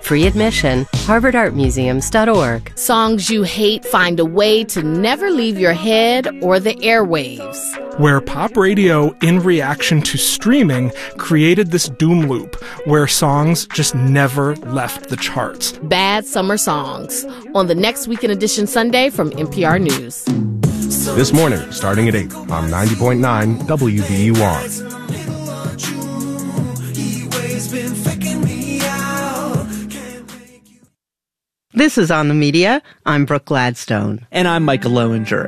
Free admission, harvardartmuseums.org. Songs you hate find a way to never leave your head or the airwaves. Where pop radio, in reaction to streaming, created this doom loop where songs just never left the charts. Bad Summer Songs on the Next Week in Edition Sunday from NPR News. This morning, starting at 8 on 90.9 WBUR. This is On the Media. I'm Brooke Gladstone. And I'm Michael Lowinger.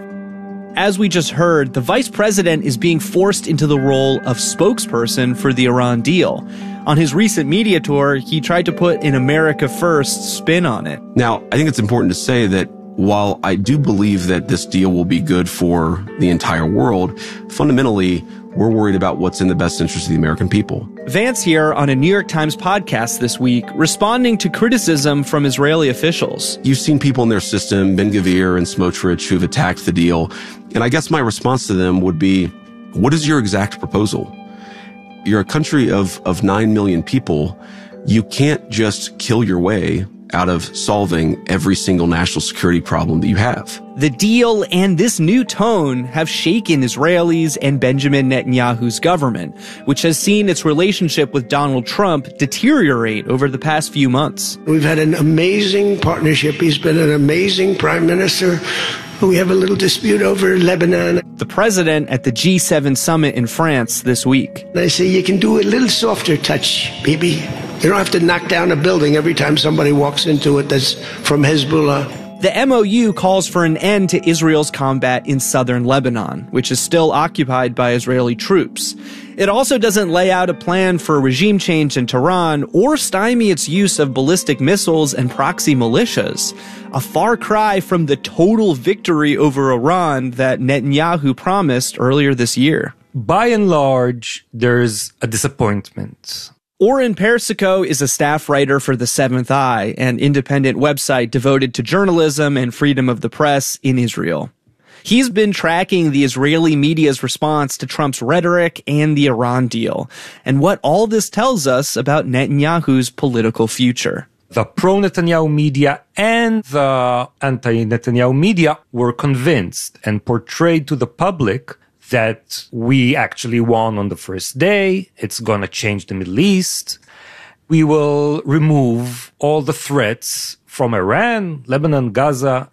As we just heard, the vice president is being forced into the role of spokesperson for the Iran deal. On his recent media tour, he tried to put an America First spin on it. Now, I think it's important to say that while I do believe that this deal will be good for the entire world, fundamentally, we're worried about what's in the best interest of the American people. Vance here on a New York Times podcast this week, responding to criticism from Israeli officials. You've seen people in their system, Ben-Gvir and Smotrich, who've attacked the deal. And I guess my response to them would be, what is your exact proposal? You're a country of 9 million people. You can't just kill your way out of solving every single national security problem that you have. The deal and this new tone have shaken Israelis and Benjamin Netanyahu's government, which has seen its relationship with Donald Trump deteriorate over the past few months. We've had an amazing partnership. He's been an amazing prime minister. We have a little dispute over Lebanon. The president at the G7 summit in France this week. I say, you can do a little softer touch, Bibi. You don't have to knock down a building every time somebody walks into it that's from Hezbollah. The MOU calls for an end to Israel's combat in southern Lebanon, which is still occupied by Israeli troops. It also doesn't lay out a plan for regime change in Tehran or stymie its use of ballistic missiles and proxy militias, a far cry from the total victory over Iran that Netanyahu promised earlier this year. By and large, there's a disappointment. Oren Persico is a staff writer for The Seventh Eye, an independent website devoted to journalism and freedom of the press in Israel. He's been tracking the Israeli media's response to Trump's rhetoric and the Iran deal, and what all this tells us about Netanyahu's political future. The pro-Netanyahu media and the anti-Netanyahu media were convinced and portrayed to the public that we actually won on the first day. It's going to change the Middle East. We will remove all the threats from Iran, Lebanon, Gaza.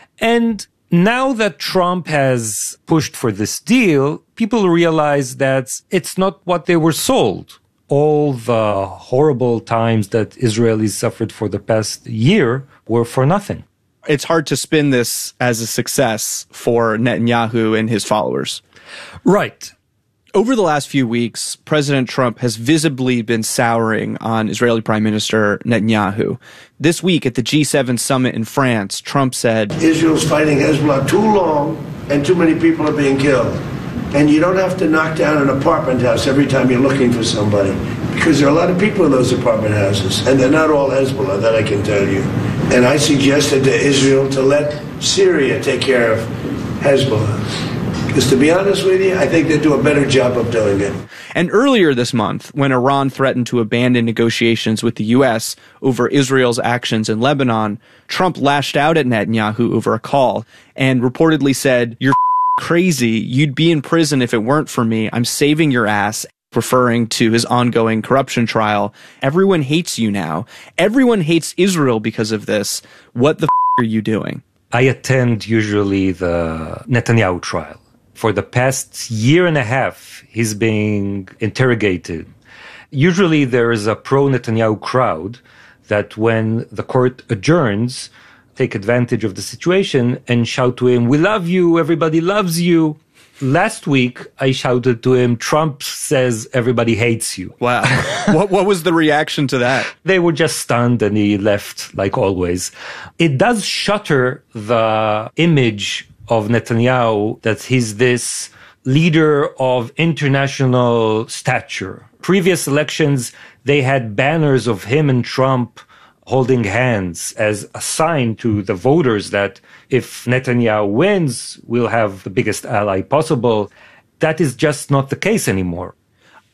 And now that Trump has pushed for this deal, people realize that it's not what they were sold. All the horrible times that Israelis suffered for the past year were for nothing. It's hard to spin this as a success for Netanyahu and his followers. Right. Over the last few weeks, President Trump has visibly been souring on Israeli Prime Minister Netanyahu. This week at the G7 summit in France, Trump said, Israel's fighting Hezbollah too long and too many people are being killed. And you don't have to knock down an apartment house every time you're looking for somebody, because there are a lot of people in those apartment houses, and they're not all Hezbollah, that I can tell you. And I suggested to Israel to let Syria take care of Hezbollah. Because to be honest with you, I think they do a better job of doing it. And earlier this month, when Iran threatened to abandon negotiations with the U.S. over Israel's actions in Lebanon, Trump lashed out at Netanyahu over a call and reportedly said, "You're crazy. You'd be in prison if it weren't for me. I'm saving your ass," referring to his ongoing corruption trial. "Everyone hates you now. Everyone hates Israel because of this. What the are you doing?" I attend usually the Netanyahu trial. For the past year and a half, he's being interrogated. Usually there is a pro-Netanyahu crowd that when the court adjourns, take advantage of the situation and shout to him, "We love you, everybody loves you." Last week, I shouted to him, "Trump says everybody hates you." Wow. What was the reaction to that? They were just stunned and he left like always. It does shatter the image of Netanyahu that he's this leader of international stature. Previous elections, they had banners of him and Trump holding hands as a sign to the voters that if Netanyahu wins, we'll have the biggest ally possible. That is just not the case anymore.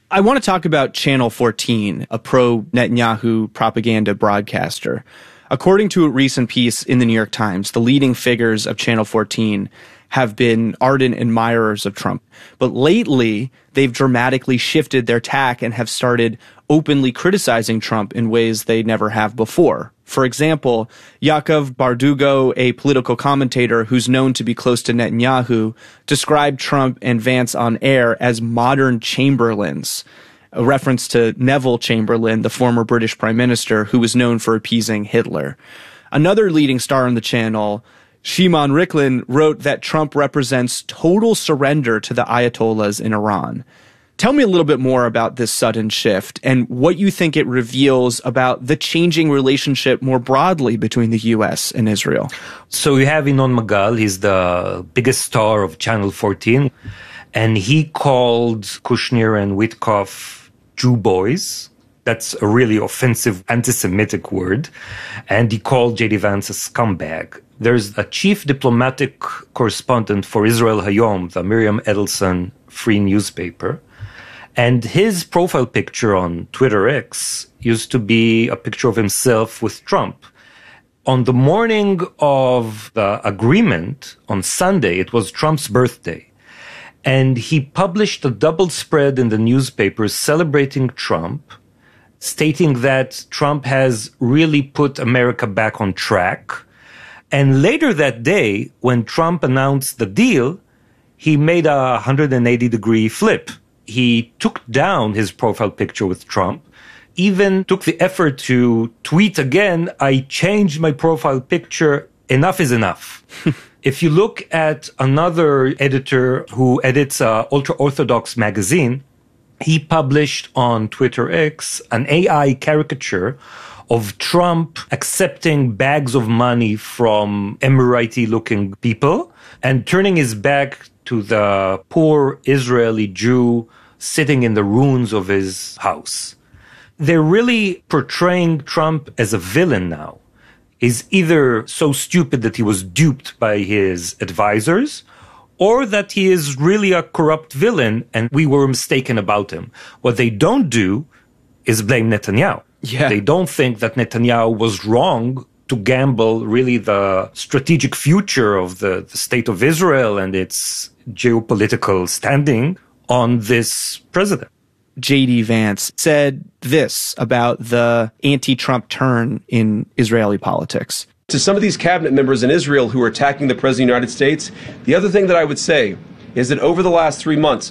I want to talk about Channel 14, a pro-Netanyahu propaganda broadcaster. According to a recent piece in the New York Times, the leading figures of Channel 14 have been ardent admirers of Trump. But lately, they've dramatically shifted their tack and have started openly criticizing Trump in ways they never have before. For example, Yaakov Bardugo, a political commentator who's known to be close to Netanyahu, described Trump and Vance on air as modern Chamberlains, a reference to Neville Chamberlain, the former British prime minister who was known for appeasing Hitler. Another leading star on the channel, Shimon Ricklin, wrote that Trump represents total surrender to the Ayatollahs in Iran. Tell me a little bit more about this sudden shift and what you think it reveals about the changing relationship more broadly between the U.S. and Israel. So you have Inoon Magal, he's the biggest star of Channel 14, and he called Kushner and Witkoff Jew boys. That's a really offensive anti-Semitic word. And he called J.D. Vance a scumbag. There's a chief diplomatic correspondent for Israel Hayom, the Miriam Edelson free newspaper. And his profile picture on Twitter X used to be a picture of himself with Trump. On the morning of the agreement, on Sunday, it was Trump's birthday. And he published a double spread in the newspapers celebrating Trump, stating that Trump has really put America back on track. And later that day, when Trump announced the deal, he made a 180-degree flip. He took down his profile picture with Trump, even took the effort to tweet again, I changed my profile picture, enough is enough. If you look at another editor who edits an ultra-Orthodox magazine, he published on Twitter X an AI caricature of Trump accepting bags of money from Emirati-looking people and turning his back to the poor Israeli Jew sitting in the ruins of his house. They're really portraying Trump as a villain now. He's either so stupid that he was duped by his advisors, or that he is really a corrupt villain and we were mistaken about him. What they don't do is blame Netanyahu. Yeah. They don't think that Netanyahu was wrong to gamble really the strategic future of the state of Israel and its geopolitical standing on this president. J.D. Vance said this about the anti-Trump turn in Israeli politics. To some of these cabinet members in Israel who are attacking the President of the United States, the other thing that I would say is that over the last 3 months,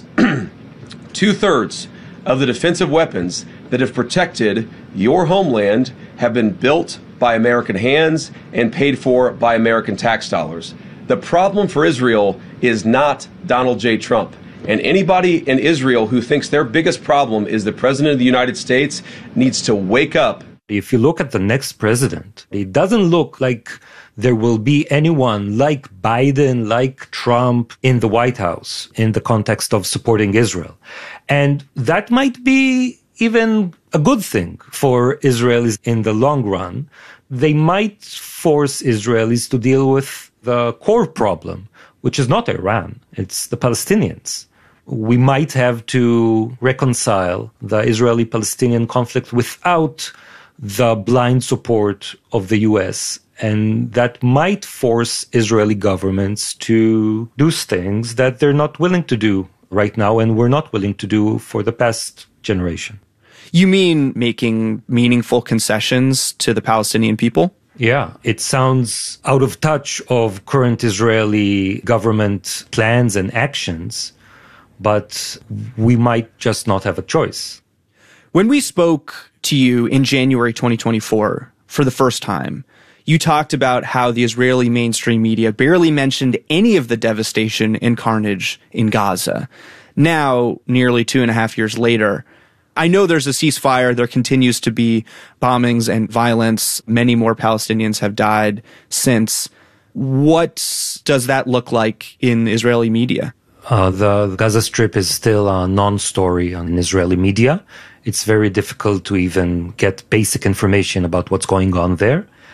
2/3 of the defensive weapons that have protected your homeland have been built by American hands and paid for by American tax dollars. The problem for Israel is not Donald J. Trump. And anybody in Israel who thinks their biggest problem is the President of the United States needs to wake up. If you look at the next president, it doesn't look like there will be anyone like Biden, like Trump in the White House in the context of supporting Israel. And that might be even a good thing for Israelis in the long run. They might force Israelis to deal with the core problem, which is not Iran, it's the Palestinians. We might have to reconcile the Israeli-Palestinian conflict without the blind support of the U.S., and that might force Israeli governments to do things that they're not willing to do right now and were not willing to do for the past generation. You mean making meaningful concessions to the Palestinian people? Yeah, it sounds out of touch of current Israeli government plans and actions, but we might just not have a choice. When we spoke to you in January 2024 for the first time, you talked about how the Israeli mainstream media barely mentioned any of the devastation and carnage in Gaza. Now, nearly 2.5 years later, I know there's a ceasefire. There continues to be bombings and violence. Many more Palestinians have died since. What does that look like in Israeli media? The Gaza Strip is still a non-story on Israeli media. It's very difficult to even get basic information about what's going on there.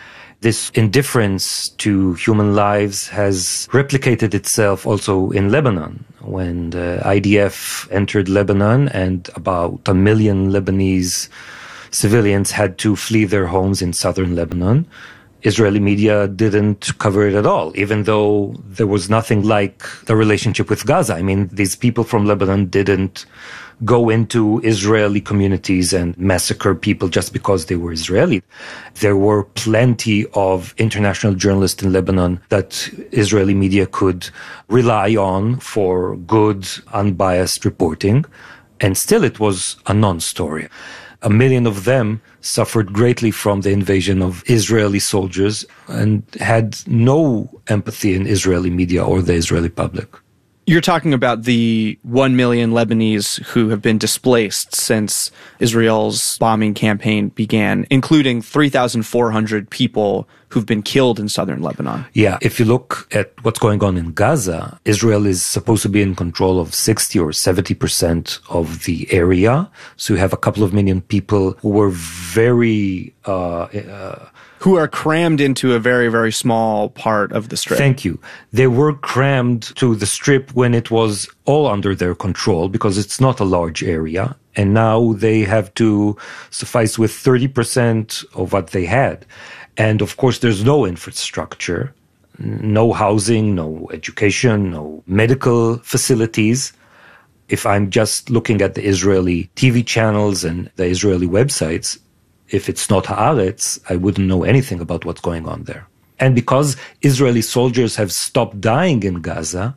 This indifference to human lives has replicated itself also in Lebanon. When the IDF entered Lebanon and about 1 million Lebanese civilians had to flee their homes in southern Lebanon, Israeli media didn't cover it at all, even though there was nothing like the relationship with Gaza. I mean, these people from Lebanon didn't go into Israeli communities and massacre people just because they were Israeli. There were plenty of international journalists in Lebanon that Israeli media could rely on for good, unbiased reporting. And still it was a non-story. 1 million of them suffered greatly from the invasion of Israeli soldiers and had no empathy in Israeli media or the Israeli public. You're talking about the 1 million Lebanese who have been displaced since Israel's bombing campaign began, including 3,400 people who've been killed in southern Lebanon. Yeah, if you look at what's going on in Gaza, Israel is supposed to be in control of 60 or 70% of the area. So you have a couple of million people who were who are crammed into a very, very small part of the strip. Thank you. They were crammed to the strip when it was all under their control because it's not a large area. And now they have to suffice with 30% of what they had. And of course, there's no infrastructure, no housing, no education, no medical facilities. If I'm just looking at the Israeli TV channels and the Israeli websites, if it's not Haaretz, I wouldn't know anything about what's going on there. And because Israeli soldiers have stopped dying in Gaza,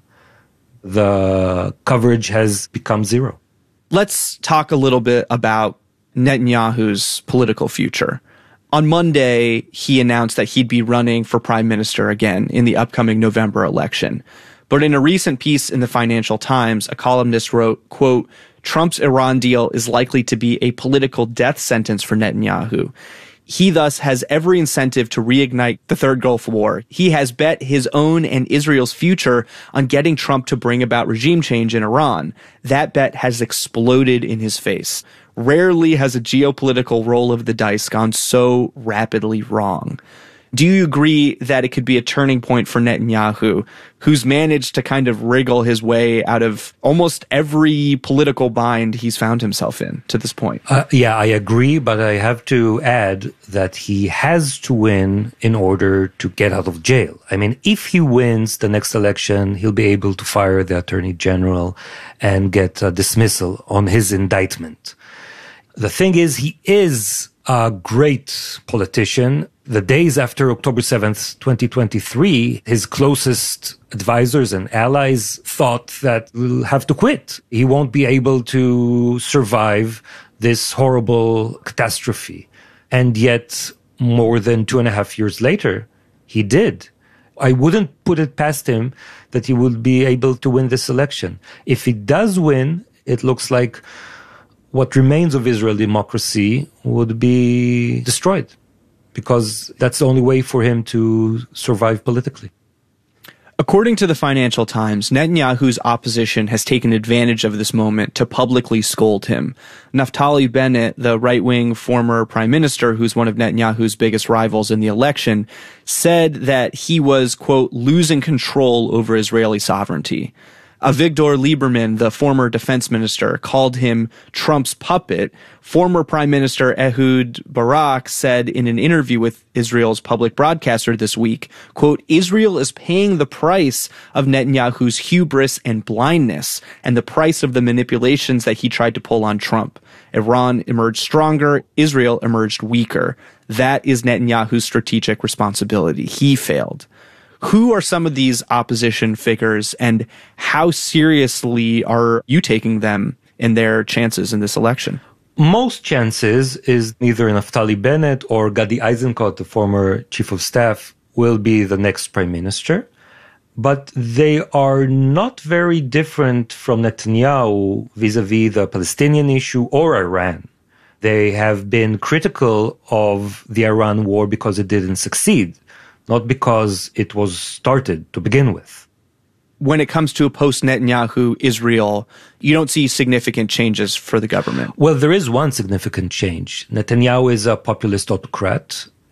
the coverage has become zero. Let's talk a little bit about Netanyahu's political future. On Monday, he announced that he'd be running for prime minister again in the upcoming November election. But in a recent piece in the Financial Times, a columnist wrote, quote, Trump's Iran deal is likely to be a political death sentence for Netanyahu. He thus has every incentive to reignite the Third Gulf War. He has bet his own and Israel's future on getting Trump to bring about regime change in Iran. That bet has exploded in his face. Rarely has a geopolitical roll of the dice gone so rapidly wrong. Do you agree that it could be a turning point for Netanyahu, who's managed to kind of wriggle his way out of almost every political bind he's found himself in to this point? Yeah, I agree, but I have to add that he has to win in order to get out of jail. I mean, if he wins the next election, he'll be able to fire the attorney general and get a dismissal on his indictment. The thing is, he is a great politician. The days after October 7th, 2023, his closest advisors and allies thought that he'll have to quit. He won't be able to survive this horrible catastrophe. And yet, more than 2.5 years later, he did. I wouldn't put it past him that he would be able to win this election. If he does win, it looks like what remains of Israeli democracy would be destroyed, because that's the only way for him to survive politically. According to the Financial Times, Netanyahu's opposition has taken advantage of this moment to publicly scold him. Naftali Bennett, the right-wing former prime minister who's one of Netanyahu's biggest rivals in the election, said that he was, quote, losing control over Israeli sovereignty. Avigdor Lieberman, the former defense minister, called him Trump's puppet. Former Prime Minister Ehud Barak said in an interview with Israel's public broadcaster this week, quote, Israel is paying the price of Netanyahu's hubris and blindness and the price of the manipulations that he tried to pull on Trump. Iran emerged stronger, Israel emerged weaker. That is Netanyahu's strategic responsibility. He failed. Who are some of these opposition figures, and how seriously are you taking them in their chances in this election? Most chances is either Naftali Bennett or Gadi Eisenkot, the former chief of staff, will be the next prime minister. But they are not very different from Netanyahu vis-a-vis the Palestinian issue or Iran. They have been critical of the Iran war because it didn't succeed, not because it was started to begin with. When it comes to a post-Netanyahu Israel, you don't see significant changes for the government. Well, there is one significant change. Netanyahu is a populist autocrat,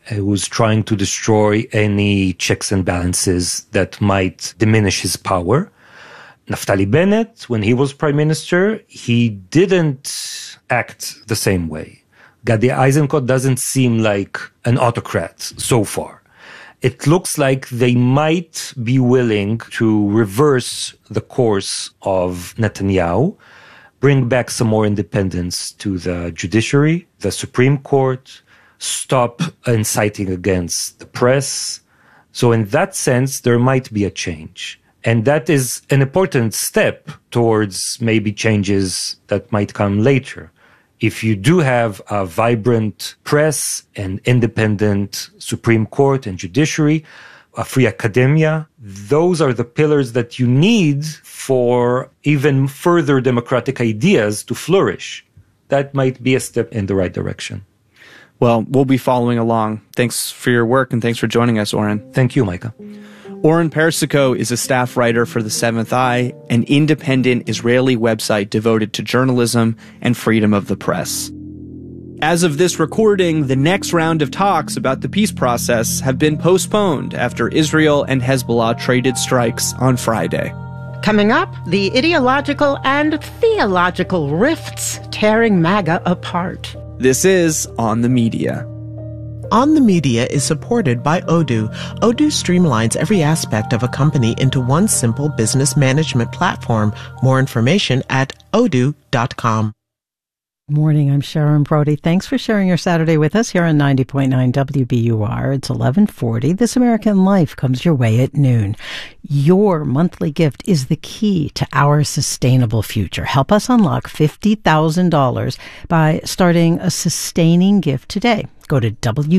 He was trying to destroy any checks and balances that might diminish his power. Naftali Bennett, when he was prime minister, he didn't act the same way. Gadi Eisenkot doesn't seem like an autocrat so far. It looks like they might be willing to reverse the course of Netanyahu, bring back some more independence to the judiciary, the Supreme Court, stop inciting against the press. So in that sense, there might be a change. And that is an important step towards maybe changes that might come later. If you do have a vibrant press, an independent Supreme Court and judiciary, a free academia, those are the pillars that you need for even further democratic ideas to flourish. That might be a step in the right direction. Well, we'll be following along. Thanks for your work and thanks for joining us, Oren. Thank you, Micah. Oren Persico is a staff writer for The Seventh Eye, an independent Israeli website devoted to journalism and freedom of the press. As of this recording, the next round of talks about the peace process have been postponed after Israel and Hezbollah traded strikes on Friday. Coming up, the ideological and theological rifts tearing MAGA apart. This is On the Media. On the Media is supported by Odoo. Odoo streamlines every aspect of a company into one simple business management platform. More information at odoo.com. Morning, I'm Sharon Brody. Thanks for sharing your Saturday with us here on 90.9 WBUR. It's 11:40. This American Life comes your way at noon. Your monthly gift is the key to our sustainable future. Help us unlock $50,000 by starting a sustaining gift today. Go to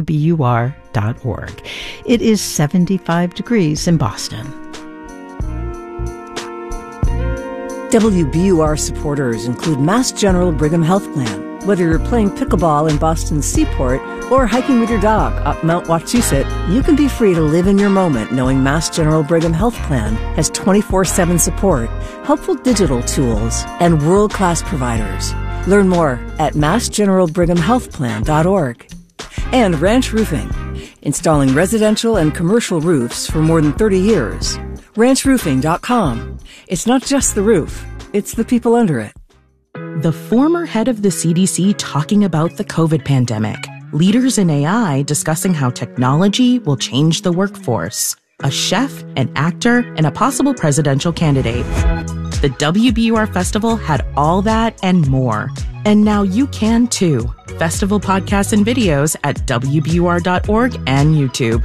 WBUR.org. It is 75 degrees in Boston. WBUR supporters include Mass General Brigham Health Plan. Whether you're playing pickleball in Boston's Seaport or hiking with your dog up Mount Wachusett, you can be free to live in your moment knowing Mass General Brigham Health Plan has 24/7 support, helpful digital tools, and world-class providers. Learn more at massgeneralbrighamhealthplan.org. And Ranch Roofing, installing residential and commercial roofs for more than 30 years. RanchRoofing.com. It's not just the roof, it's the people under it. The former head of the CDC talking about the COVID pandemic. Leaders in AI discussing how technology will change the workforce. A chef, an actor, and a possible presidential candidate. The WBUR Festival had all that and more. And now you can too. Festival podcasts and videos at WBUR.org and YouTube.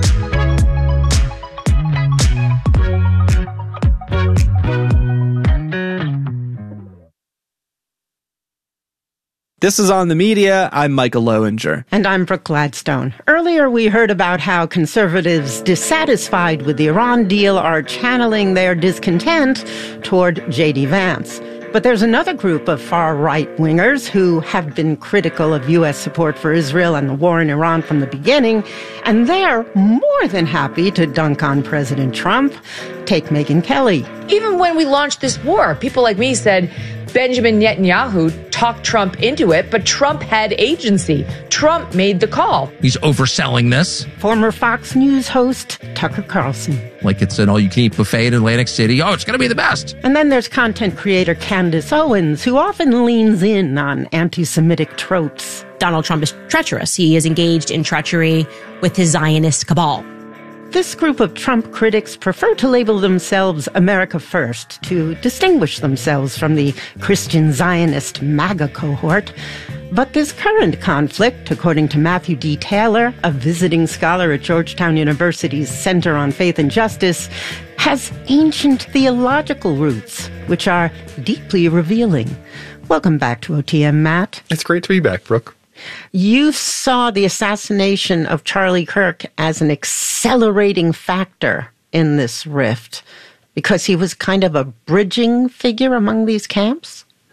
This is On the Media. I'm Michael Lowinger. And I'm Brooke Gladstone. Earlier we heard about how conservatives dissatisfied with the Iran deal are channeling their discontent toward J.D. Vance. But there's another group of far-right wingers who have been critical of U.S. support for Israel and the war in Iran from the beginning, and they're more than happy to dunk on President Trump. Take Megyn Kelly. Even when we launched this war, people like me said Benjamin Netanyahu talked Trump into it, but Trump had agency. Trump made the call. He's overselling this. Former Fox News host Tucker Carlson. Like it's an all-you-can-eat buffet in Atlantic City. Oh, it's going to be the best. And then there's content creator Candace Owens, who often leans in on anti-Semitic tropes. Donald Trump is treacherous. He is engaged in treachery with his Zionist cabal. This group of Trump critics prefer to label themselves America First to distinguish themselves from the Christian Zionist MAGA cohort. But this current conflict, according to Matthew D. Taylor, a visiting scholar at Georgetown University's Center on Faith and Justice, has ancient theological roots, which are deeply revealing. Welcome back to OTM, Matt. It's great to be back, Brooke. You saw the assassination of Charlie Kirk as an accelerating factor in this rift because he was kind of a bridging figure among these camps?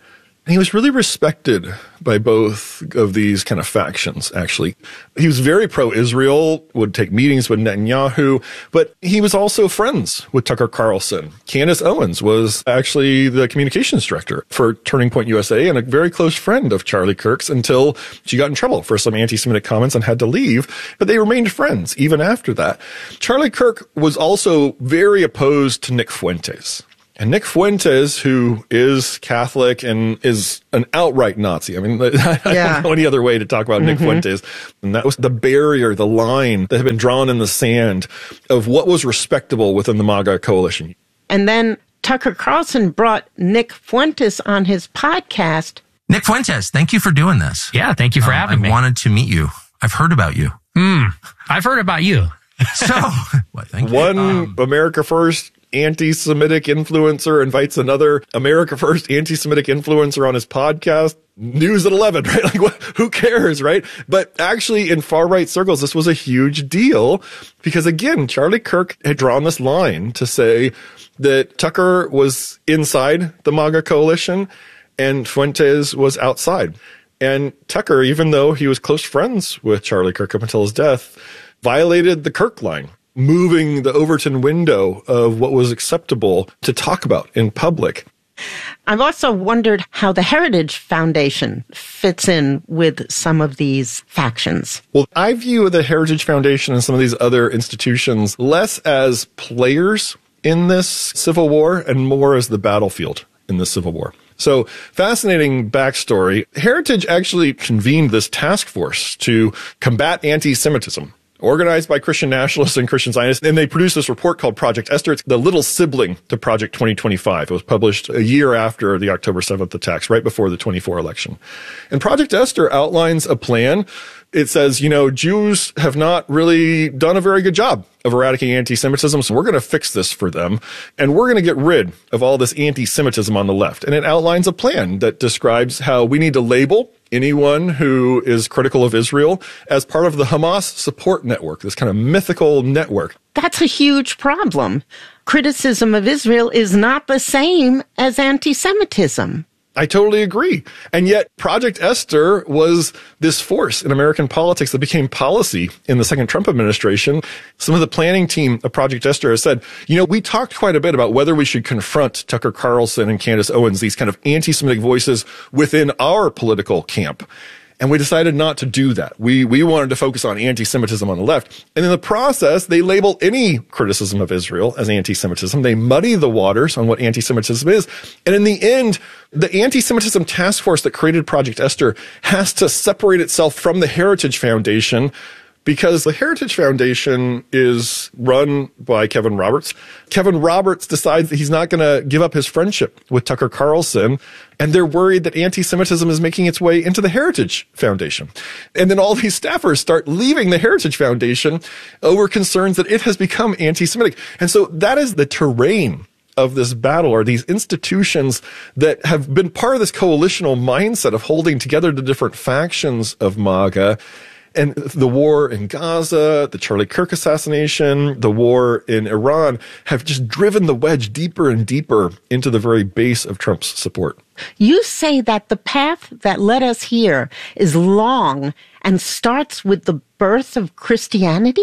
He was really respected by both of these kind of factions, actually. He was very pro-Israel, would take meetings with Netanyahu, but he was also friends with Tucker Carlson. Candace Owens was actually the communications director for Turning Point USA and a very close friend of Charlie Kirk's until she got in trouble for some anti-Semitic comments and had to leave, but they remained friends even after that. Charlie Kirk was also very opposed to Nick Fuentes. And Nick Fuentes, who is Catholic and is an outright Nazi. I mean, I don't know any other way to talk about Nick Fuentes. And that was the barrier, the line that had been drawn in the sand of what was respectable within the MAGA coalition. And then Tucker Carlson brought Nick Fuentes on his podcast. Nick Fuentes, thank you for doing this. Yeah, thank you for having me. I wanted to meet you. I've heard about you. I've heard about you. So, thank you. One America First anti-Semitic influencer invites another America First anti-Semitic influencer on his podcast. News at 11, right? Like, what, who cares, right? But actually, in far-right circles, this was a huge deal because, again, Charlie Kirk had drawn this line to say that Tucker was inside the MAGA coalition and Fuentes was outside. And Tucker, even though he was close friends with Charlie Kirk up until his death, violated the Kirk line, moving the Overton window of what was acceptable to talk about in public. I've also wondered how the Heritage Foundation fits in with some of these factions. Well, I view the Heritage Foundation and some of these other institutions less as players in this civil war and more as the battlefield in the Civil War. So, fascinating backstory. Heritage actually convened this task force to combat anti-Semitism, organized by Christian nationalists and Christian Zionists, and they produced this report called Project Esther. It's the little sibling to Project 2025. It was published a year after the October 7th attacks, right before the 24 election. And Project Esther outlines a plan. It says, Jews have not really done a very good job of eradicating anti-Semitism, so we're going to fix this for them, and we're going to get rid of all this anti-Semitism on the left. And it outlines a plan that describes how we need to label anyone who is critical of Israel as part of the Hamas support network, this kind of mythical network. That's a huge problem. Criticism of Israel is not the same as anti-Semitism. I totally agree. And yet Project Esther was this force in American politics that became policy in the second Trump administration. Some of the planning team of Project Esther has said, we talked quite a bit about whether we should confront Tucker Carlson and Candace Owens, these kind of anti-Semitic voices within our political camp. And we decided not to do that. We wanted to focus on anti-Semitism on the left. And in the process, they label any criticism of Israel as anti-Semitism. They muddy the waters on what anti-Semitism is. And in the end, the anti-Semitism task force that created Project Esther has to separate itself from the Heritage Foundation, because the Heritage Foundation is run by Kevin Roberts. Kevin Roberts decides that he's not going to give up his friendship with Tucker Carlson, and they're worried that anti-Semitism is making its way into the Heritage Foundation. And then all these staffers start leaving the Heritage Foundation over concerns that it has become anti-Semitic. And so that is the terrain of this battle, are these institutions that have been part of this coalitional mindset of holding together the different factions of MAGA. And the war in Gaza, the Charlie Kirk assassination, the war in Iran have just driven the wedge deeper and deeper into the very base of Trump's support. You say that the path that led us here is long and starts with the birth of Christianity?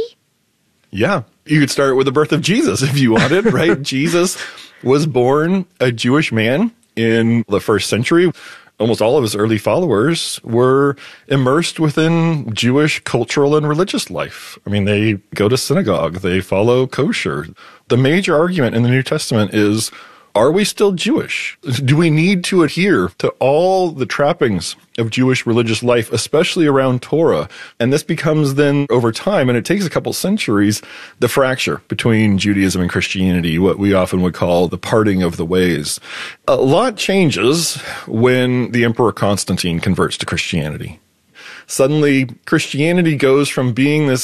Yeah. You could start with the birth of Jesus if you wanted, right? Jesus was born a Jewish man in the first century. Almost all of his early followers were immersed within Jewish cultural and religious life. I mean, they go to synagogue, they follow kosher. The major argument in the New Testament is, are we still Jewish? Do we need to adhere to all the trappings of Jewish religious life, especially around Torah? And this becomes then, over time, and it takes a couple centuries, the fracture between Judaism and Christianity, what we often would call the parting of the ways. A lot changes when the Emperor Constantine converts to Christianity. Suddenly, Christianity goes from being this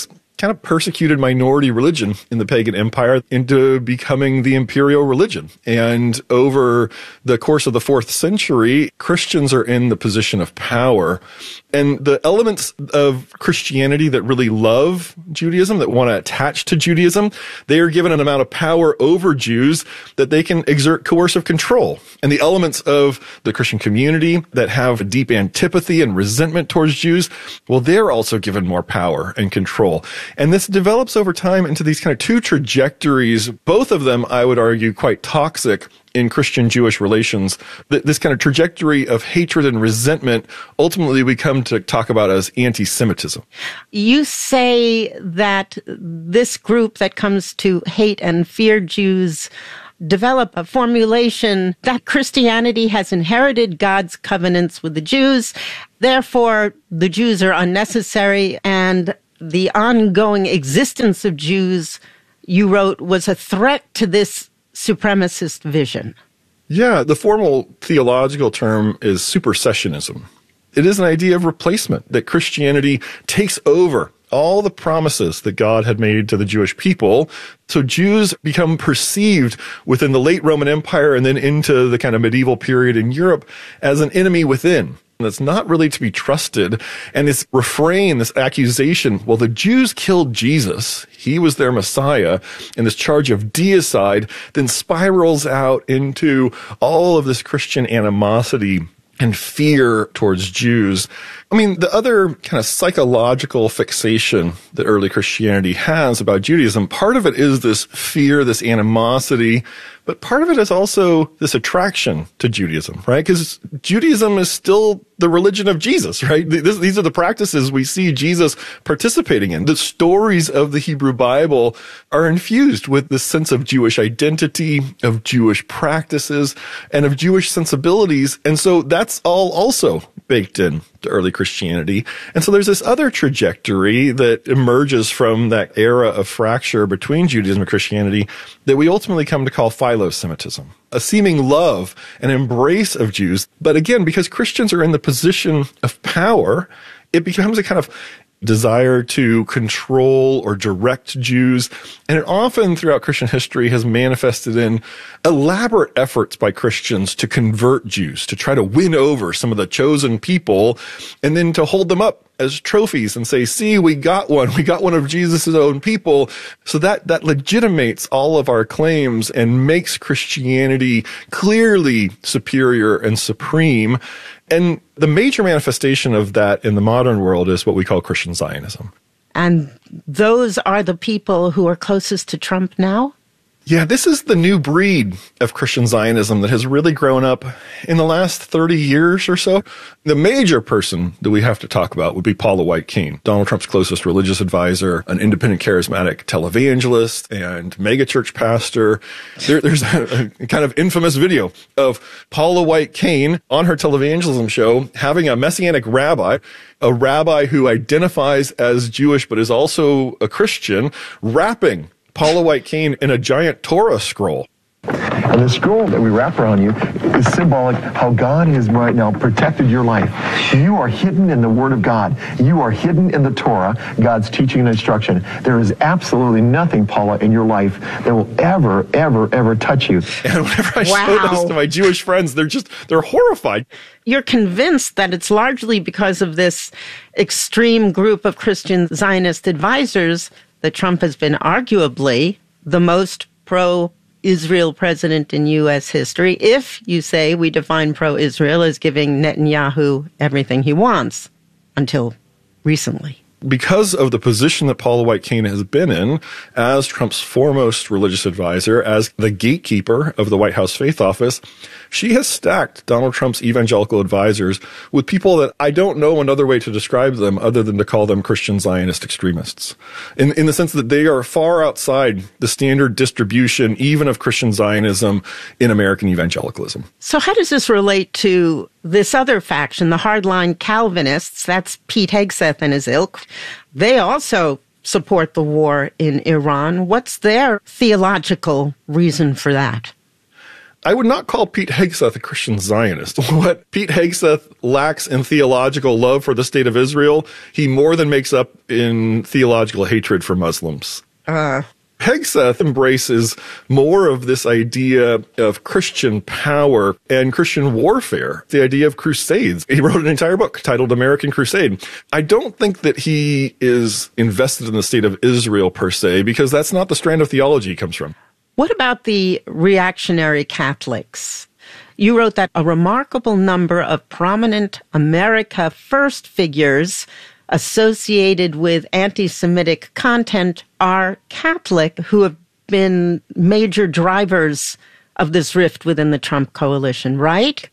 kind of persecuted minority religion in the pagan empire into becoming the imperial religion. And over the course of the 4th century, Christians are in the position of power. And the elements of Christianity that really love Judaism, that want to attach to Judaism, they are given an amount of power over Jews that they can exert coercive control. And the elements of the Christian community that have a deep antipathy and resentment towards Jews, well, they're also given more power and control. And this develops over time into these kind of two trajectories, both of them, I would argue, quite toxic in Christian-Jewish relations. This kind of trajectory of hatred and resentment, ultimately we come to talk about as anti-Semitism. You say that this group that comes to hate and fear Jews develop a formulation that Christianity has inherited God's covenants with the Jews, therefore the Jews are unnecessary, and the ongoing existence of Jews, you wrote, was a threat to this supremacist vision. Yeah, the formal theological term is supersessionism. It is an idea of replacement, that Christianity takes over all the promises that God had made to the Jewish people. So Jews become perceived within the late Roman Empire and then into the kind of medieval period in Europe as an enemy within. That's not really to be trusted. And this refrain, this accusation, well, the Jews killed Jesus. He was their Messiah. And this charge of deicide then spirals out into all of this Christian animosity and fear towards Jews. I mean, the other kind of psychological fixation that early Christianity has about Judaism, part of it is this fear, this animosity, but part of it is also this attraction to Judaism, right? Because Judaism is still the religion of Jesus, right? These are the practices we see Jesus participating in. The stories of the Hebrew Bible are infused with this sense of Jewish identity, of Jewish practices, and of Jewish sensibilities. And so that's all also baked in to early Christianity. And so there's this other trajectory that emerges from that era of fracture between Judaism and Christianity that we ultimately come to call philo-Semitism, a seeming love and embrace of Jews. But again, because Christians are in the position of power, it becomes a kind of desire to control or direct Jews. And it often throughout Christian history has manifested in elaborate efforts by Christians to convert Jews, to try to win over some of the chosen people, and then to hold them up as trophies and say, see, we got one of Jesus' own people. So that legitimates all of our claims and makes Christianity clearly superior and supreme. And the major manifestation of that in the modern world is what we call Christian Zionism. And those are the people who are closest to Trump now? Yeah, this is the new breed of Christian Zionism that has really grown up in the last 30 years or so. The major person that we have to talk about would be Paula White Cain, Donald Trump's closest religious advisor, an independent charismatic televangelist and megachurch pastor. There's a kind of infamous video of Paula White Cain on her televangelism show having a messianic rabbi, a rabbi who identifies as Jewish but is also a Christian, rapping Paula White Cain in a giant Torah scroll. And the scroll that we wrap around you is symbolic how God has right now protected your life. You are hidden in the Word of God. You are hidden in the Torah, God's teaching and instruction. There is absolutely nothing, Paula, in your life that will ever, ever, ever touch you. And whenever I show this to my Jewish friends, they're horrified. You're convinced that it's largely because of this extreme group of Christian Zionist advisors that Trump has been arguably the most pro-Israel president in U.S. history, if you say we define pro-Israel as giving Netanyahu everything he wants, until recently. Because of the position that Paula White Cain has been in as Trump's foremost religious advisor, as the gatekeeper of the White House Faith Office, she has stacked Donald Trump's evangelical advisors with people that I don't know another way to describe them other than to call them Christian Zionist extremists, in the sense that they are far outside the standard distribution, even of Christian Zionism in American evangelicalism. So how does this relate to this other faction, the hardline Calvinists? That's Pete Hegseth and his ilk. They also support the war in Iran. What's their theological reason for that? I would not call Pete Hegseth a Christian Zionist. What Pete Hegseth lacks in theological love for the state of Israel, he more than makes up in theological hatred for Muslims. Hegseth embraces more of this idea of Christian power and Christian warfare, the idea of crusades. He wrote an entire book titled American Crusade. I don't think that he is invested in the state of Israel per se, because that's not the strand of theology he comes from. What about the reactionary Catholics? You wrote that a remarkable number of prominent America First figures associated with anti-Semitic content are Catholic, who have been major drivers of this rift within the Trump coalition, right?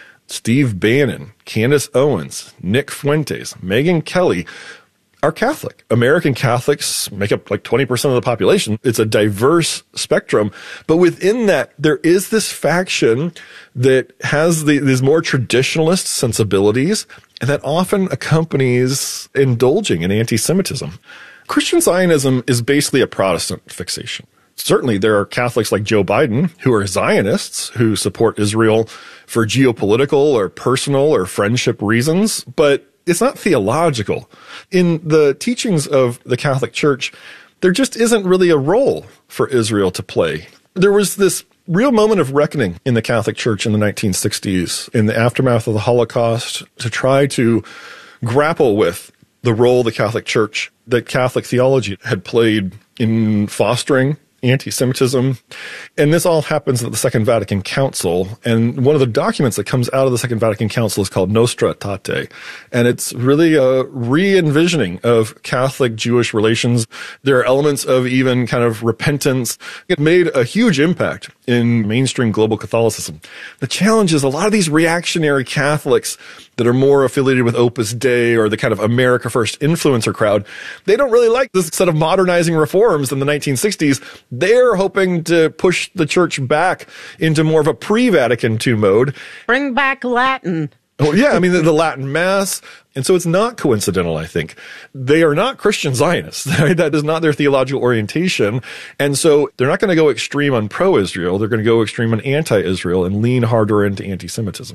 Steve Bannon, Candace Owens, Nick Fuentes, Megyn Kelly are Catholic. American Catholics make up like 20% of the population. It's a diverse spectrum. But within that, there is this faction that has these more traditionalist sensibilities, and that often accompanies indulging in anti-Semitism. Christian Zionism is basically a Protestant fixation. Certainly, there are Catholics like Joe Biden who are Zionists, who support Israel for geopolitical or personal or friendship reasons, but it's not theological. In the teachings of the Catholic Church, there just isn't really a role for Israel to play. There was this real moment of reckoning in the Catholic Church in the 1960s, in the aftermath of the Holocaust, to try to grapple with the role the Catholic Church, that Catholic theology had played in fostering anti-Semitism. And this all happens at the Second Vatican Council. And one of the documents that comes out of the Second Vatican Council is called Nostra Aetate. And it's really a re-envisioning of Catholic-Jewish relations. There are elements of even kind of repentance. It made a huge impact in mainstream global Catholicism. The challenge is a lot of these reactionary Catholics that are more affiliated with Opus Dei or the kind of America First influencer crowd, they don't really like this set of modernizing reforms in the 1960s. They're hoping to push the church back into more of a pre-Vatican II mode. Bring back Latin. Oh, yeah, I mean, the Latin Mass. And so it's not coincidental, I think. They are not Christian Zionists. That is not their theological orientation. And so they're not going to go extreme on pro-Israel. They're going to go extreme on anti-Israel and lean harder into anti-Semitism.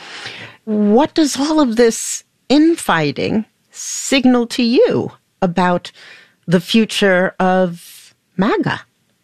What does all of this infighting signal to you about the future of MAGA?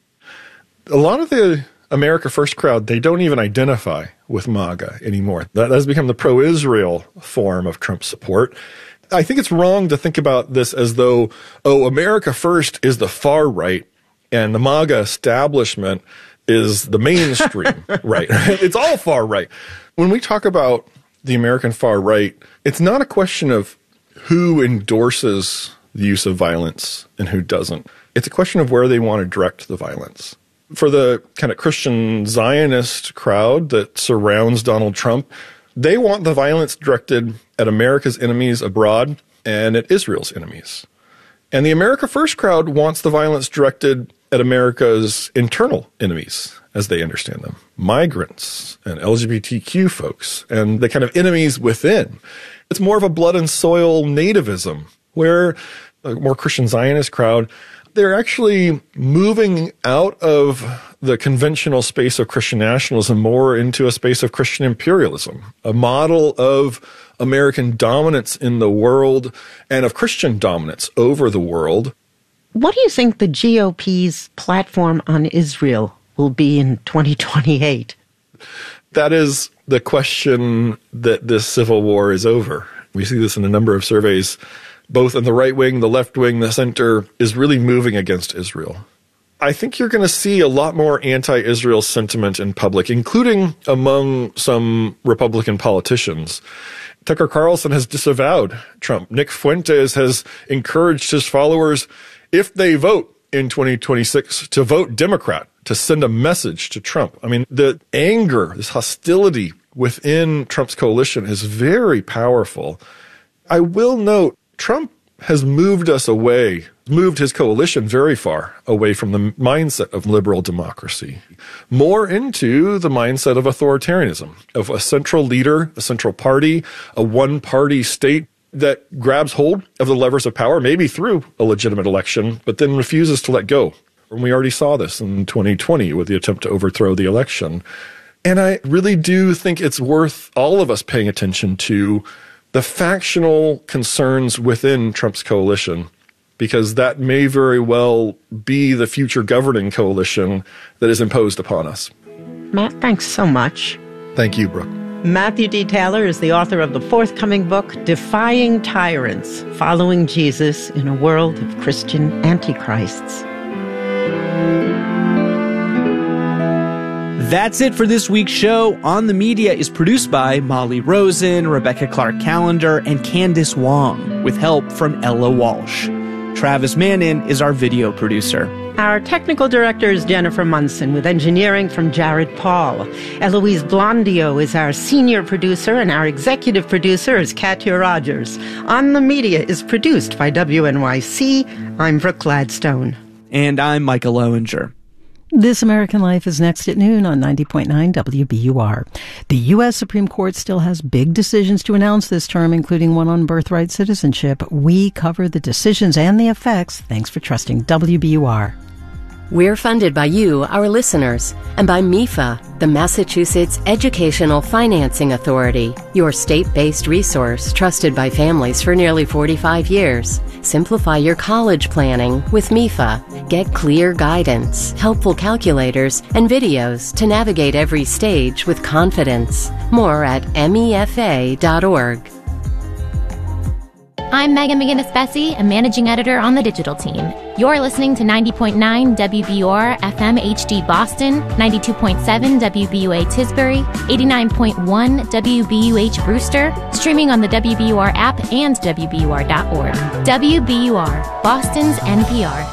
A lot of the America First crowd, they don't even identify with MAGA anymore. That has become the pro-Israel form of Trump support. I think it's wrong to think about this as though, America First is the far right and the MAGA establishment is the mainstream right. It's all far right. When we talk about the American far right, it's not a question of who endorses the use of violence and who doesn't. It's a question of where they want to direct the violence. For the kind of Christian Zionist crowd that surrounds Donald Trump, they want the violence directed at America's enemies abroad and at Israel's enemies. And the America First crowd wants the violence directed at America's internal enemies, as they understand them, migrants and LGBTQ folks and the kind of enemies within. It's more of a blood and soil nativism, where a more Christian Zionist crowd, they're actually moving out of the conventional space of Christian nationalism more into a space of Christian imperialism, a model of American dominance in the world and of Christian dominance over the world. What do you think the GOP's platform on Israel will be in 2028? That is the question that this civil war is over. We see this in a number of surveys. Both in the right wing, the left wing, the center is really moving against Israel. I think you're going to see a lot more anti-Israel sentiment in public, including among some Republican politicians. Tucker Carlson has disavowed Trump. Nick Fuentes has encouraged his followers, if they vote in 2026, to vote Democrat, to send a message to Trump. I mean, the anger, this hostility within Trump's coalition is very powerful. I will note, Trump has moved his coalition very far away from the mindset of liberal democracy, more into the mindset of authoritarianism, of a central leader, a central party, a one-party state that grabs hold of the levers of power, maybe through a legitimate election, but then refuses to let go. And we already saw this in 2020 with the attempt to overthrow the election. And I really do think it's worth all of us paying attention to the factional concerns within Trump's coalition, because that may very well be the future governing coalition that is imposed upon us. Matt, thanks so much. Thank you, Brooke. Matthew D. Taylor is the author of the forthcoming book, Defying Tyrants, Following Jesus in a World of Christian Antichrists. That's it for this week's show. On the Media is produced by Molly Rosen, Rebecca Clark-Callender, and Candace Wong, with help from Ella Walsh. Travis Mannin is our video producer. Our technical director is Jennifer Munson, with engineering from Jared Paul. Eloise Blondio is our senior producer, and our executive producer is Katya Rogers. On the Media is produced by WNYC. I'm Brooke Gladstone. And I'm Michael Owinger. This American Life is next at noon on 90.9 WBUR. The U.S. Supreme Court still has big decisions to announce this term, including one on birthright citizenship. We cover the decisions and the effects. Thanks for trusting WBUR. We're funded by you, our listeners, and by MEFA, the Massachusetts Educational Financing Authority, your state-based resource trusted by families for nearly 45 years. Simplify your college planning with MEFA. Get clear guidance, helpful calculators, and videos to navigate every stage with confidence. More at mefa.org. I'm Megan McGinnis-Bessie, a managing editor on the digital team. You're listening to 90.9 WBUR FM HD Boston, 92.7 WBUA Tisbury, 89.1 WBUH Brewster, streaming on the WBUR app and WBUR.org. WBUR, Boston's NPR.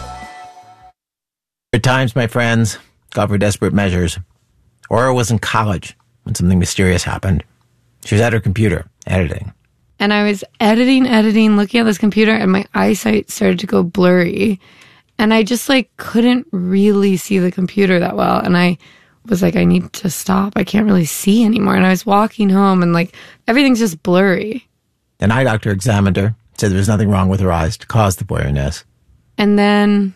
Good times, my friends. Call for desperate measures. Aura was in college when something mysterious happened. She was at her computer, editing. And I was editing, looking at this computer, and my eyesight started to go blurry. And I just couldn't really see the computer that well. And I was like, I need to stop. I can't really see anymore. And I was walking home and everything's just blurry. An eye doctor examined her, said there was nothing wrong with her eyes to cause the blurriness. And then,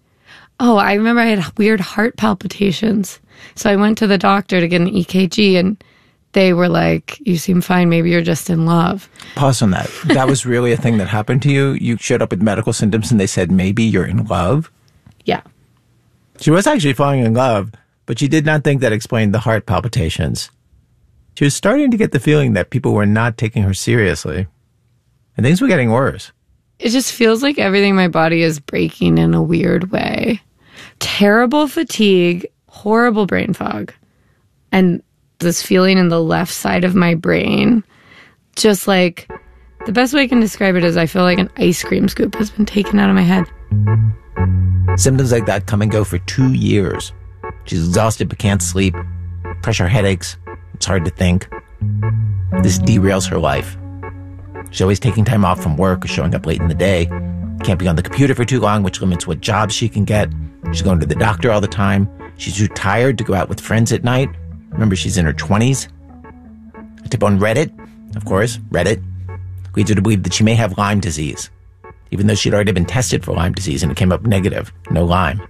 I remember I had weird heart palpitations. So I went to the doctor to get an EKG, and they were like, you seem fine. Maybe you're just in love. Pause on that. That was really a thing that happened to you? You showed up with medical symptoms and they said, maybe you're in love? Yeah. She was actually falling in love, but she did not think that explained the heart palpitations. She was starting to get the feeling that people were not taking her seriously. And things were getting worse. It just feels like everything in my body is breaking in a weird way. Terrible fatigue, horrible brain fog, and this feeling in the left side of my brain. Just the best way I can describe it is I feel like an ice cream scoop has been taken out of my head. Symptoms like that come and go for 2 years. She's exhausted but can't sleep. Pressure headaches. It's hard to think. This derails her life. She's always taking time off from work or showing up late in the day. Can't be on the computer for too long, which limits what jobs she can get. She's going to the doctor all the time. She's too tired to go out with friends at night. Remember, she's in her 20s. A tip on Reddit, of course, Reddit, leads her to believe that she may have Lyme disease, even though she'd already been tested for Lyme disease and it came up negative, no Lyme.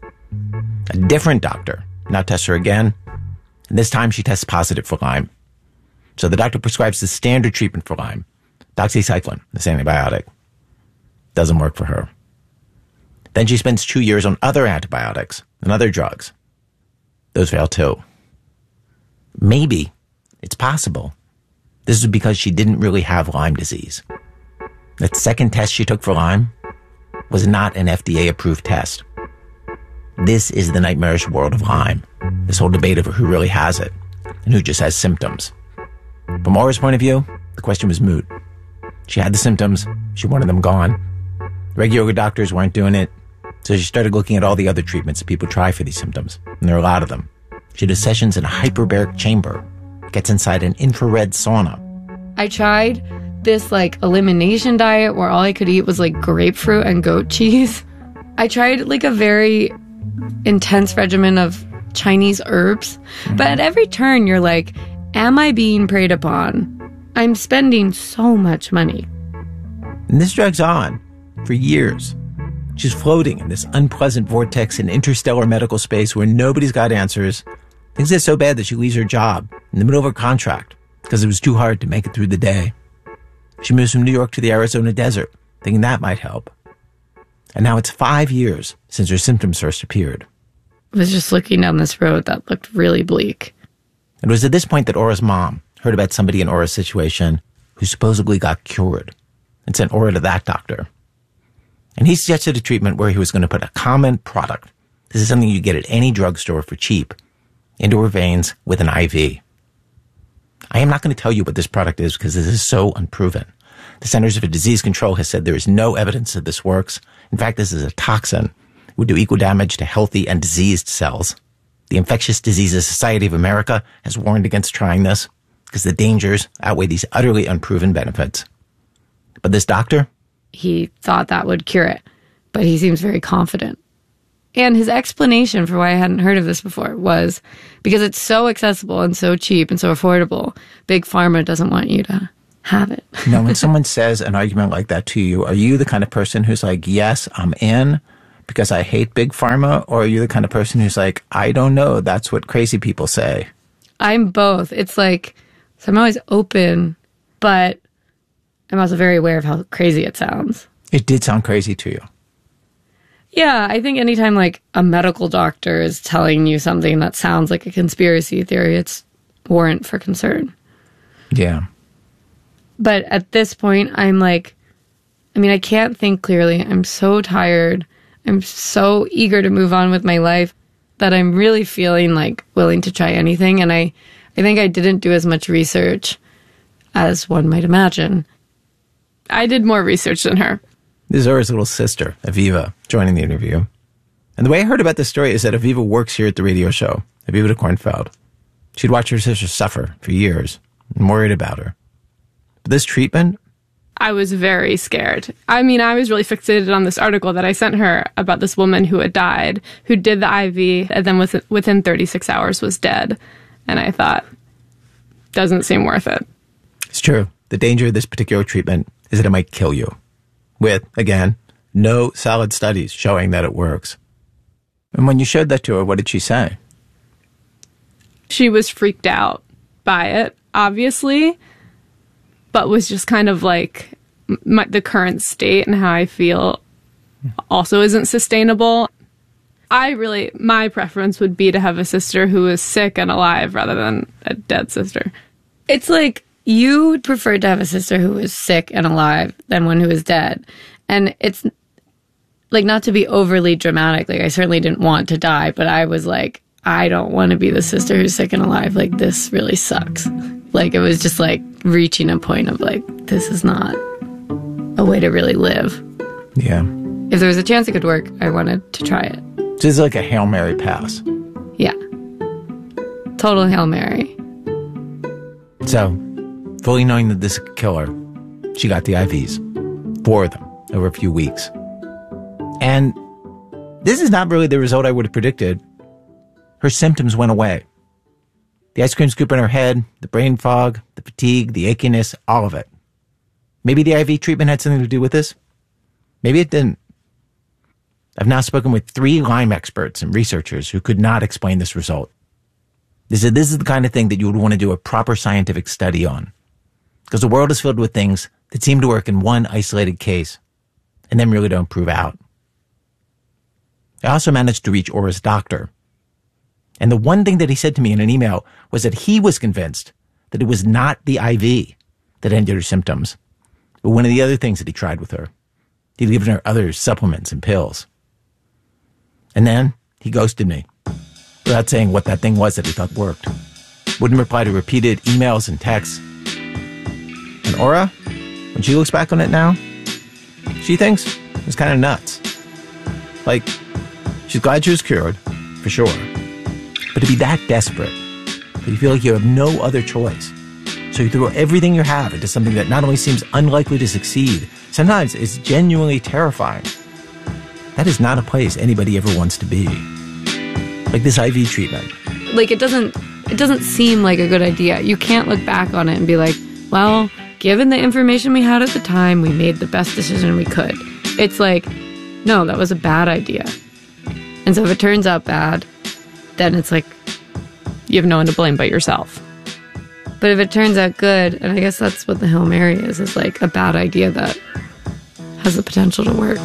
A different doctor now tests her again, and this time she tests positive for Lyme. So the doctor prescribes the standard treatment for Lyme, doxycycline, this antibiotic. Doesn't work for her. Then she spends 2 years on other antibiotics and other drugs. Those fail too. Maybe, it's possible, this was because she didn't really have Lyme disease. That second test she took for Lyme was not an FDA-approved test. This is the nightmarish world of Lyme, this whole debate over who really has it and who just has symptoms. From Aura's point of view, the question was moot. She had the symptoms, she wanted them gone. Regular doctors weren't doing it, so she started looking at all the other treatments that people try for these symptoms, and there are a lot of them. She does sessions in a hyperbaric chamber, gets inside an infrared sauna. I tried this elimination diet where all I could eat was grapefruit and goat cheese. I tried a very intense regimen of Chinese herbs. Mm-hmm. But at every turn you're like, am I being preyed upon? I'm spending so much money. And this drags on for years. She's floating in this unpleasant vortex in interstellar medical space where nobody's got answers, Things get so bad that she leaves her job in the middle of her contract because it was too hard to make it through the day. She moves from New York to the Arizona desert, thinking that might help. And now it's 5 years since her symptoms first appeared. I was just looking down this road that looked really bleak. It was at this point that Aura's mom heard about somebody in Aura's situation who supposedly got cured and sent Aura to that doctor. And he suggested a treatment where he was going to put a common product. This is something you get at any drugstore for cheap, into her veins with an IV. I am not going to tell you what this product is because this is so unproven. The Centers for Disease Control has said there is no evidence that this works. In fact, this is a toxin. It would do equal damage to healthy and diseased cells. The Infectious Diseases Society of America has warned against trying this because the dangers outweigh these utterly unproven benefits. But this doctor? He thought that would cure it, but he seems very confident. And his explanation for why I hadn't heard of this before was because it's so accessible and so cheap and so affordable, Big Pharma doesn't want you to have it. Now, when someone says an argument like that to you, are you the kind of person who's like, yes, I'm in because I hate Big Pharma? Or are you the kind of person who's like, I don't know, that's what crazy people say? I'm both. It's like, so I'm always open, but I'm also very aware of how crazy it sounds. It did sound crazy to you. Yeah, I think anytime like a medical doctor is telling you something that sounds like a conspiracy theory, it's warrant for concern. Yeah. But at this point, I'm like, I can't think clearly. I'm so tired. I'm so eager to move on with my life that I'm really feeling like willing to try anything. And I think I didn't do as much research as one might imagine. I did more research than her. This is Aura's little sister, Aviva, joining the interview. And the way I heard about this story is that Aviva works here at the radio show, Aviva de Kornfeld. She'd watched her sister suffer for years and worried about her. But this treatment? I was very scared. I was really fixated on this article that I sent her about this woman who had died, who did the IV, and then within 36 hours was dead. And I thought, doesn't seem worth it. It's true. The danger of this particular treatment is that it might kill you. With, again, no solid studies showing that it works. And when you showed that to her, what did she say? She was freaked out by it, obviously, but was just kind of like, the current state and how I feel also isn't sustainable. My preference would be to have a sister who is sick and alive rather than a dead sister. It's like, you preferred to have a sister who was sick and alive than one who was dead. And it's like, not to be overly dramatic, like I certainly didn't want to die, but I was like, I don't want to be the sister who's sick and alive. Like, this really sucks. Like, it was just like reaching a point of like, this is not a way to really live. Yeah. If there was a chance it could work, I wanted to try it. This is like a Hail Mary pass. Yeah. Total Hail Mary. So, fully knowing that this could kill her, she got the IVs. 4 of them over a few weeks. And this is not really the result I would have predicted. Her symptoms went away. The ice cream scoop in her head, the brain fog, the fatigue, the achiness, all of it. Maybe the IV treatment had something to do with this. Maybe it didn't. I've now spoken with 3 Lyme experts and researchers who could not explain this result. They said this is the kind of thing that you would want to do a proper scientific study on. Because the world is filled with things that seem to work in one isolated case and then really don't prove out. I also managed to reach Aura's doctor. And the one thing that he said to me in an email was that he was convinced that it was not the IV that ended her symptoms, but one of the other things that he tried with her. He'd given her other supplements and pills. And then he ghosted me without saying what that thing was that he thought worked. Wouldn't reply to repeated emails and texts. And Aura, when she looks back on it now, she thinks it was kind of nuts. Like, she's glad she was cured, for sure. But to be that desperate, that you feel like you have no other choice, so you throw everything you have into something that not only seems unlikely to succeed, sometimes it's genuinely terrifying. That is not a place anybody ever wants to be. Like this IV treatment. Like, it doesn't seem like a good idea. You can't look back on it and be like, well, given the information we had at the time, we made the best decision we could. It's like, no, that was a bad idea. And so if it turns out bad, then it's like, you have no one to blame but yourself. But if it turns out good, and I guess that's what the Hail Mary is like a bad idea that has the potential to work.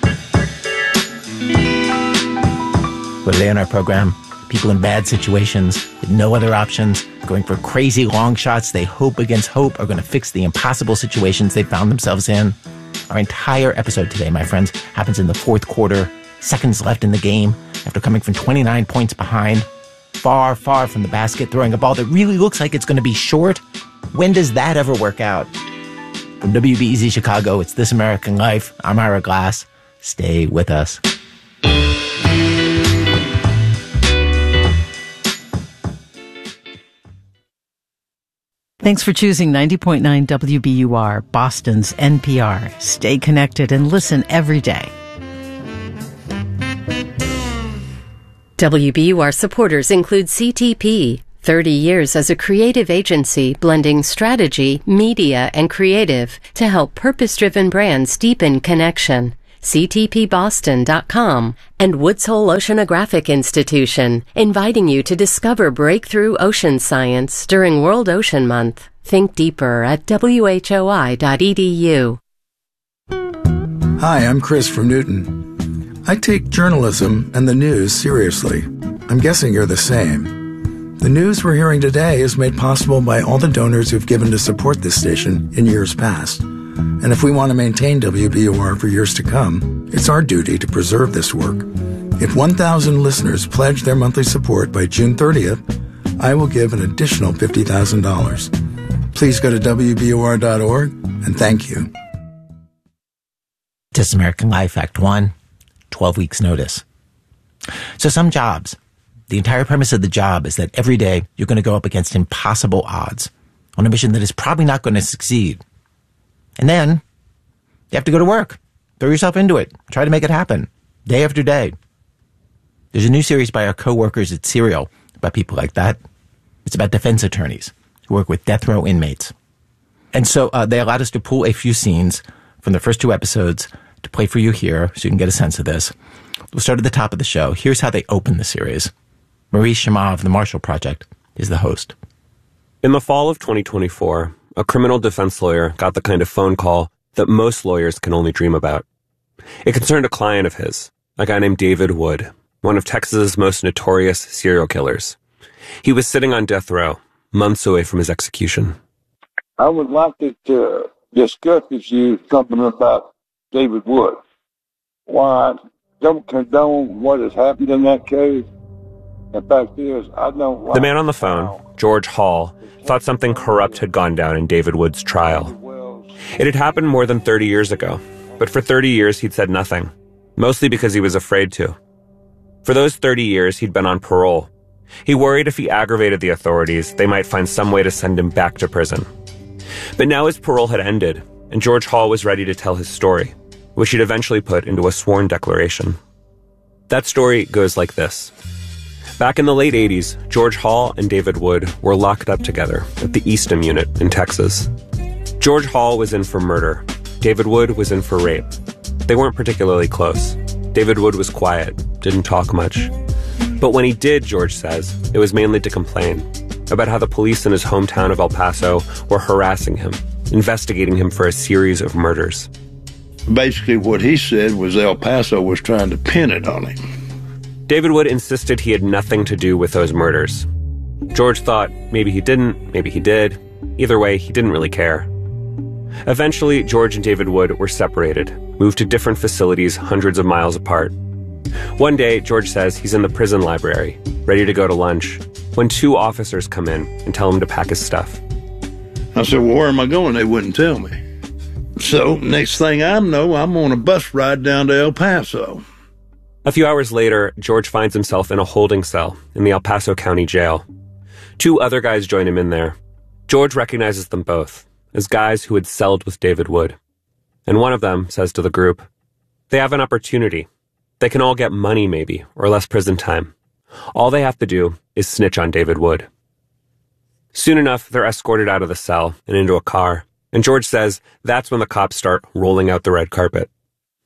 But today on our program, people in bad situations with no other options, going for crazy long shots they hope against hope are going to fix the impossible situations they found themselves in. Our entire episode today, my friends, happens in the fourth quarter, seconds left in the game, after coming from 29 points behind, far, far from the basket, throwing a ball that really looks like it's going to be short. When does that ever work out? From WBEZ Chicago, it's This American Life. I'm Ira Glass. Stay with us. Thanks for choosing 90.9 WBUR, Boston's NPR. Stay connected and listen every day. WBUR supporters include CTP, 30 years as a creative agency blending strategy, media, and creative to help purpose-driven brands deepen connection. CTPBoston.com, and Woods Hole Oceanographic Institution, inviting you to discover breakthrough ocean science during World Ocean Month. Think deeper at whoi.edu. Hi, I'm Chris from Newton. I take journalism and the news seriously. I'm guessing you're the same. The news we're hearing today is made possible by all the donors who've given to support this station in years past. And if we want to maintain WBUR for years to come, it's our duty to preserve this work. If 1,000 listeners pledge their monthly support by June 30th, I will give an additional $50,000. Please go to WBUR.org and thank you. This American Life, Act 1, 12 weeks notice. So some jobs, the entire premise of the job is that every day you're going to go up against impossible odds on a mission that is probably not going to succeed. And then you have to go to work, throw yourself into it, try to make it happen, day after day. There's a new series by our co-workers at Serial about people like that. It's about defense attorneys who work with death row inmates. And so they allowed us to pull a few scenes from the first two episodes to play for you here so you can get a sense of this. We'll start at the top of the show. Here's how they open the series. Maurice Chammah of the Marshall Project is the host. In the fall of 2024, a criminal defense lawyer got the kind of phone call that most lawyers can only dream about. It concerned a client of his, a guy named David Wood, one of Texas's most notorious serial killers. He was sitting on death row, months away from his execution. I would like to discuss with you something about David Wood. Why I don't condone what has happened in that case. In fact, I don't like... The man on the phone, George Hall, thought something corrupt had gone down in David Wood's trial. It had happened more than 30 years ago, but for 30 years he'd said nothing, mostly because he was afraid to. For those 30 years, he'd been on parole. He worried if he aggravated the authorities, they might find some way to send him back to prison. But now his parole had ended, and George Hall was ready to tell his story, which he'd eventually put into a sworn declaration. That story goes like this. Back in the late 80s, George Hall and David Wood were locked up together at the Eastham unit in Texas. George Hall was in for murder. David Wood was in for rape. They weren't particularly close. David Wood was quiet, didn't talk much. But when he did, George says, it was mainly to complain about how the police in his hometown of El Paso were harassing him, investigating him for a series of murders. Basically, what he said was El Paso was trying to pin it on him. David Wood insisted he had nothing to do with those murders. George thought maybe he didn't, maybe he did. Either way, he didn't really care. Eventually, George and David Wood were separated, moved to different facilities hundreds of miles apart. One day, George says he's in the prison library, ready to go to lunch, when two officers come in and tell him to pack his stuff. I said, well, where am I going? They wouldn't tell me. So, next thing I know, I'm on a bus ride down to El Paso. A few hours later, George finds himself in a holding cell in the El Paso County Jail. Two other guys join him in there. George recognizes them both as guys who had celled with David Wood. And one of them says to the group, they have an opportunity. They can all get money maybe, or less prison time. All they have to do is snitch on David Wood. Soon enough, they're escorted out of the cell and into a car. And George says that's when the cops start rolling out the red carpet.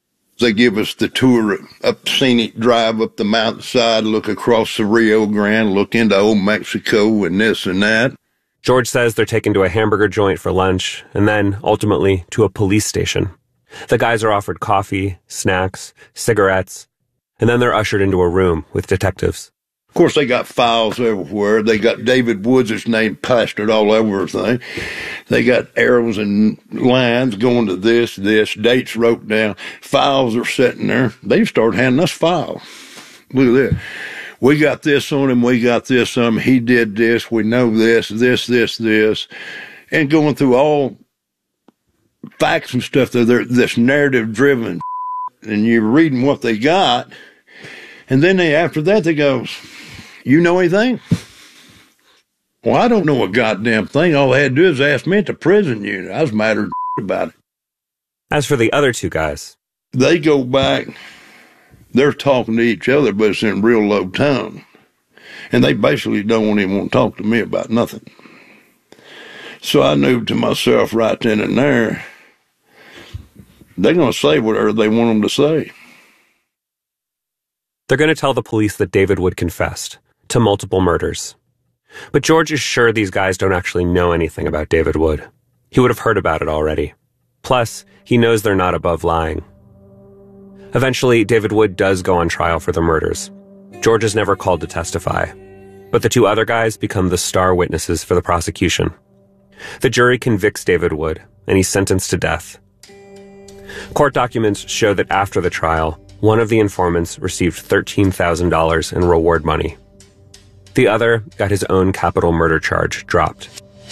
They give us the tour up scenic drive up the mountainside, look across the Rio Grande, look into Old Mexico and this and that. George says they're taken to a hamburger joint for lunch and then, ultimately, to a police station. The guys are offered coffee, snacks, cigarettes, and then they're ushered into a room with detectives. Of course, they got files everywhere. They got David Woods' name plastered all over everything. They got arrows and lines going to this, dates wrote down. Files are sitting there. They started handing us files. Look at that. We got this on him. We got this on him. He did this. We know this. And going through all facts and stuff. They're this narrative-driven. And you're reading what they got. And then after that, they go, you know anything? Well, I don't know a goddamn thing. All they had to do is ask me at the prison unit. I was mad about it. As for the other two guys, they go back. They're talking to each other, but it's in real low tone. And they basically don't even want to talk to me about nothing. So I knew to myself right then and there, they're going to say whatever they want them to say. They're going to tell the police that David Wood confessed to multiple murders. But George is sure these guys don't actually know anything about David Wood. He would have heard about it already. Plus, he knows they're not above lying. Eventually, David Wood does go on trial for the murders. George is never called to testify. But the two other guys become the star witnesses for the prosecution. The jury convicts David Wood, and he's sentenced to death. Court documents show that after the trial, one of the informants received $13,000 in reward money. The other got his own capital murder charge dropped.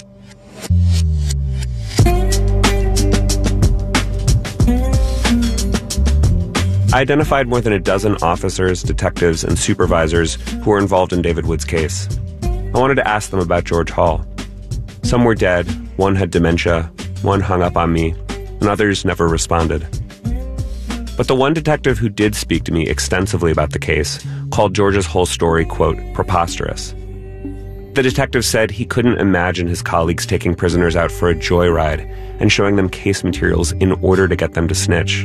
I identified more than a dozen officers, detectives, and supervisors who were involved in David Wood's case. I wanted to ask them about George Hall. Some were dead, one had dementia, one hung up on me, and others never responded. But the one detective who did speak to me extensively about the case called George's whole story, quote, preposterous. The detective said he couldn't imagine his colleagues taking prisoners out for a joyride and showing them case materials in order to get them to snitch.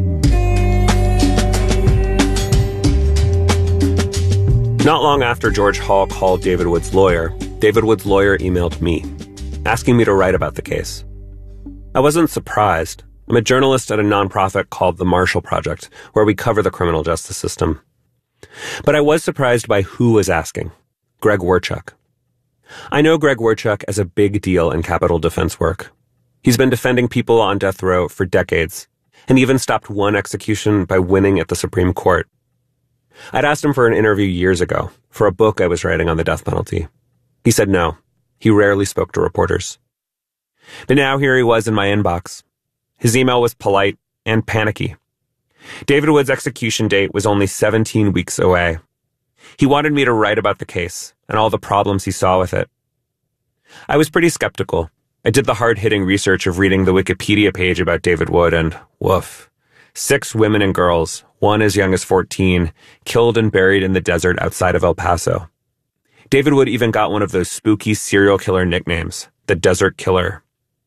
Not long after George Hall called David Wood's lawyer emailed me, asking me to write about the case. I wasn't surprised. I'm a journalist at a nonprofit called the Marshall Project, where we cover the criminal justice system. But I was surprised by who was asking. Greg Werchuk. I know Greg Werchuk as a big deal in capital defense work. He's been defending people on death row for decades, and even stopped one execution by winning at the Supreme Court. I'd asked him for an interview years ago, for a book I was writing on the death penalty. He said no. He rarely spoke to reporters. But now here he was in my inbox. His email was polite and panicky. David Wood's execution date was only 17 weeks away. He wanted me to write about the case and all the problems he saw with it. I was pretty skeptical. I did the hard-hitting research of reading the Wikipedia page about David Wood and, woof, 6 women and girls, one as young as 14, killed and buried in the desert outside of El Paso. David Wood even got one of those spooky serial killer nicknames, the Desert Killer.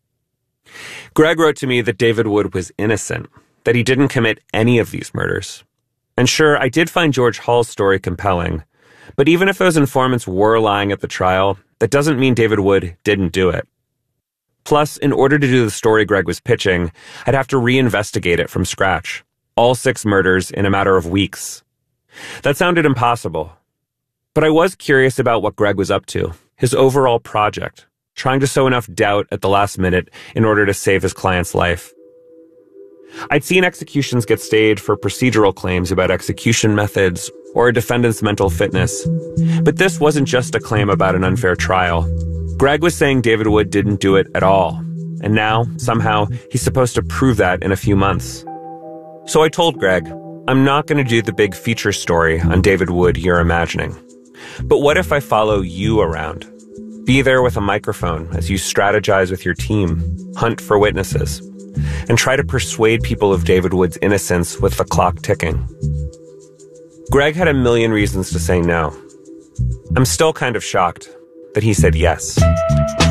Greg wrote to me that David Wood was innocent, that he didn't commit any of these murders. And sure, I did find George Hall's story compelling, but even if those informants were lying at the trial, that doesn't mean David Wood didn't do it. Plus, in order to do the story Greg was pitching, I'd have to reinvestigate it from scratch. All 6 murders in a matter of weeks. That sounded impossible. But I was curious about what Greg was up to, his overall project, trying to sow enough doubt at the last minute in order to save his client's life. I'd seen executions get stayed for procedural claims about execution methods or a defendant's mental fitness. But this wasn't just a claim about an unfair trial. Greg was saying David Wood didn't do it at all. And now, somehow, he's supposed to prove that in a few months. So I told Greg, I'm not going to do the big feature story on David Wood you're imagining. But what if I follow you around? Be there with a microphone as you strategize with your team, hunt for witnesses, and try to persuade people of David Wood's innocence with the clock ticking. Greg had a million reasons to say no. I'm still kind of shocked that he said yes.